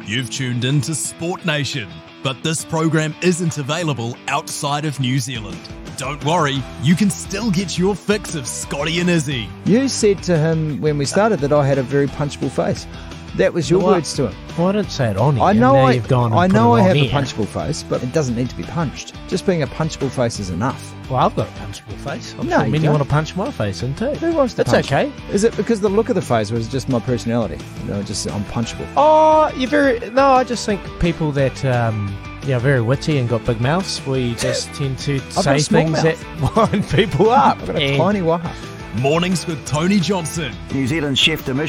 You've tuned in to Sport Nation, but this program isn't available outside of New Zealand. Don't worry, you can still get your fix of Scotty and Izzy. You said to him when we started that I had a very punchable face. That was your words to him. Well, I didn't say it on here. I know now I you've gone and I put know it I on have a here. punchable face, but it doesn't need to be punched. Just being a punchable face is enough. Well, I've got a punchable face. I'm No, sure you many don't. want to punch my face in too. Who wants to That's punch? okay. Is it because the look of the face, or is it just my personality? I'm punchable. Oh, you're very... No, I just think people that... very witty and got big mouths, we just tend to got say a small things mouth. that wind people up. I've got a tiny waha. Mornings with Tony Johnson. New Zealand chef de mission.